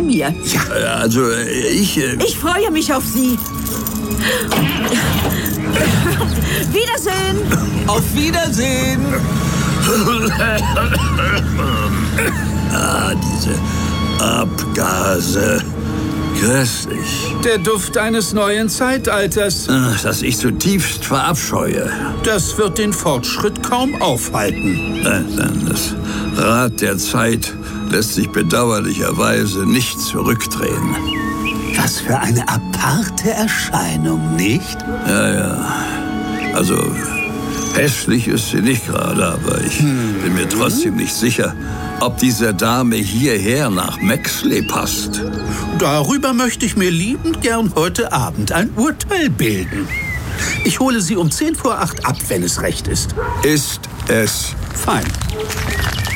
bei mir. Ja, also ich... Ich freue mich auf Sie. Wiedersehen. Auf Wiedersehen. Diese Abgase. Köstlich. Der Duft eines neuen Zeitalters. Das ich zutiefst verabscheue. Das wird den Fortschritt kaum aufhalten. Das Rad der Zeit lässt sich bedauerlicherweise nicht zurückdrehen. Was für eine aparte Erscheinung, nicht? Ja. Also, hässlich ist sie nicht gerade, aber ich bin mir trotzdem nicht sicher, ob diese Dame hierher nach Maxley passt. Darüber möchte ich mir liebend gern heute Abend ein Urteil bilden. Ich hole Sie um 7:10 ab, wenn es recht ist. Ist es. Fein.